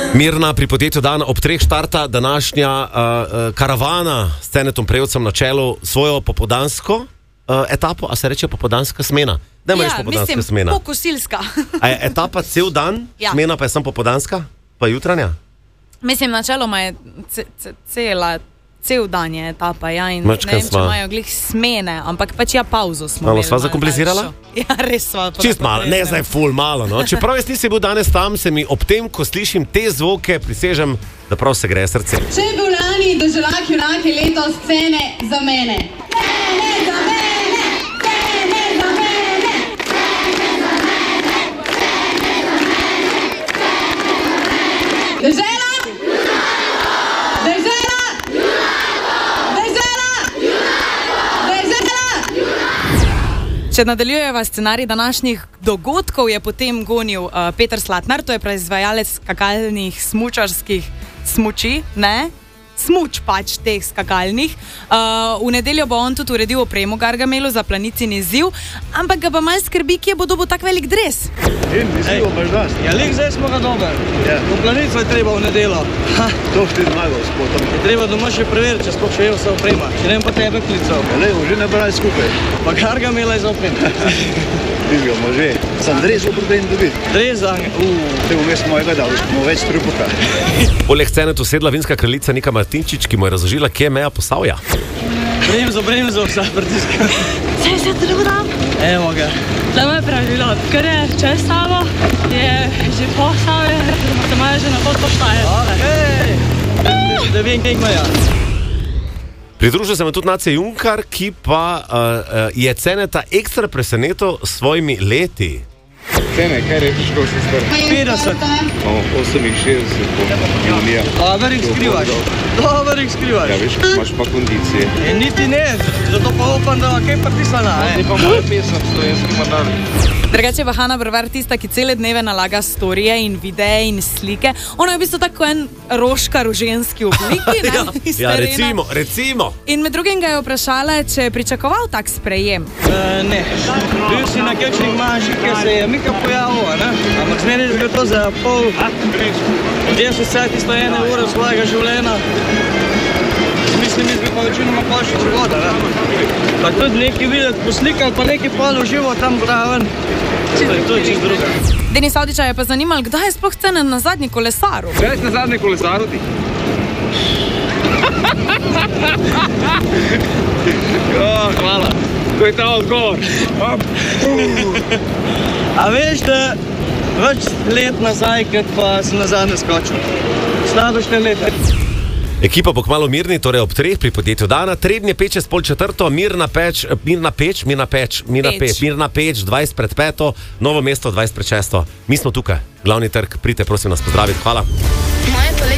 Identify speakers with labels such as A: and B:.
A: Mirna, pri podjetju Dan ob 3 štarta današnja karavana s Cenetom Prevcem na čelu svojo popoldansko etapo, a se reče popoldanska smena? Dajmo reči popoldanska smena.
B: Pokosilska.
A: A je etapa cel dan, smena pa je samo popoldanska, pa jutranja?
B: Mislim, načeloma je cel dan je etapa, ja, in ne vem, če imajo glih smene, ampak pač pauzo smo imeli.
A: Malo sva zakomplicirala?
B: Ja, res sva.
A: Čist malo, ne zdaj ful malo, no. Čeprav jaz nisem bil danes tam, se mi ob tem, ko slišim te zvoke, prisežem, da prav se gre srce.
C: Če je bil lani doželak junaki letos scene za mene. Scene za mene, scene za mene, scene za mene, scene za mene. Dežela? Dežela? Dežela? Dežela?
B: Če nadaljujeva scenarij današnjih dogodkov, je potem gonil Peter Slatnar, to je proizvajalec skakalnih smučarskih smuči, ne? Smuč pač teh skakalnih. V nedeljo bo on tudi uredil opremo Gargamelu za planicin izziv, ampak ga pa malo skrbi, kje bo dobil tak velik dres.
D: In izziv boš das.
E: Ja, lik zdaj smo ga dober.
D: Ja.
E: V planico je treba v nedeljo.
D: To ti zmagal s potom.
E: Je treba doma še preveriti, če sploh še je vse oprema. Če ne pa tebe klical.
D: Ja, levo, že ne braj skupaj.
E: Pa Gargamela je za oprema.
D: Vidijo, može. Sam dres bo protein dobiti.
E: Dres za nge.
D: Te vmes mojega dal, smo več trupuka.
A: Poleg Cenetu sedla vinska kraljica Nika Martinčič, ki mu je razložila, kje je meja Posavja.
E: Bremzo, vsa pritiska.
F: Se trudam.
E: Evo ga.
F: Tlemo je pravilo, ker je čez samo, je že Posavje, se imajo že na to štaje.
E: Da vem, kje imajo.
A: Pridružil se mi tudi Nace Junkar, ki pa je Ceneta ekstra presenetil s svojimi leti.
D: Cene, kaj rečiš, ko si star?
E: 50.
D: 68 junija.
E: Dobar jih skrivaš.
D: Ja, veš, imaš pa kondicije.
E: Niti ne, zato pa upam, da kaj pritisana.
D: Ti pa moja pesem, slovenski modal.
B: Drugače pa Hana Brvar tista, ki cele dneve nalaga storije in videe in slike. Ona je v bistvu tako en roškar v ženski obliki, ne?
A: Ja, recimo.
B: In med drugim ga je vprašala, če je pričakoval tak sprejem.
E: Ne. Bil si na kakšnih manjših, ker se je Mika pojavil, ne? Ampak zmeri je bilo to za pol 10-1 ure svojega življenja. Mislim, bi pa večinoma pa še prigoda, ne? Pa tudi nekaj videti poslikati, pa nekaj pol uživo tam braven. To je čist druga.
B: Denis Avdića je pa zanimal, kdaj je sploh Cenet na zadnji kolesaru.
D: Kdaj si na zadnji kolesaru ti?
E: Hvala.
D: Ko je ta odgovor.
E: A veš, da več let nazaj, kot pa sem nazadnje skočil. Slabo 4 leta.
A: Ekipa bo kmalu Mirni, torej ob 3 pri podjetju Dana. Trebnje Peč je s pol 4, Mirna Peč 20 pred 5, Novo mesto 20 pred 6. Mi smo tukaj, glavni trg, pridite prosim nas pozdraviti, hvala.
F: Moje